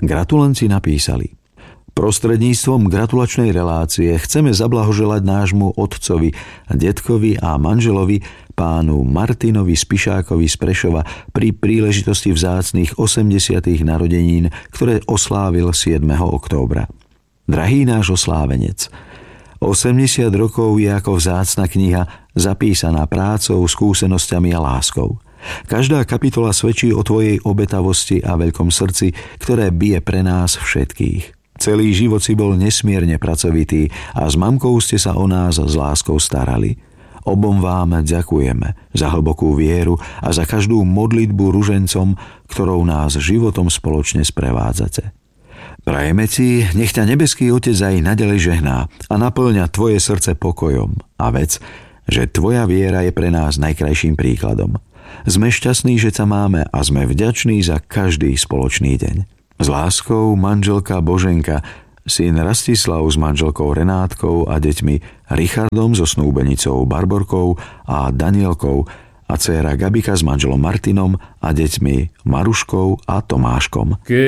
Gratulanti napísali: Prostredníctvom gratulačnej relácie chceme zablahoželať nášmu otcovi, detkovi a manželovi, pánu Martinovi Spišákovi z Prešova pri príležitosti vzácnych 80. narodenín, ktoré oslávil 7. októbra. Drahý náš oslávenec, 80 rokov je ako vzácna kniha, zapísaná prácou, skúsenosťami a láskou. Každá kapitola svedčí o tvojej obetavosti a veľkom srdci, ktoré bije pre nás všetkých. Celý život si bol nesmierne pracovitý a s mamkou ste sa o nás s láskou starali. Obom vám ďakujeme za hlbokú vieru a za každú modlitbu ružencom, ktorou nás životom spoločne sprevádzate. Prajeme ti, nech ťa nebeský Otec aj naďalej žehná a naplňa tvoje srdce pokojom a vec, že tvoja viera je pre nás najkrajším príkladom. Sme šťastní, že ťa máme a sme vďační za každý spoločný deň. S láskou manželka Boženka, syn Rastislav s manželkou Renátkou a deťmi Richardom so snúbenicou Barborkou a Danielkou a dcéra Gabika s manželom Martinom a deťmi Maruškou a Tomáškom.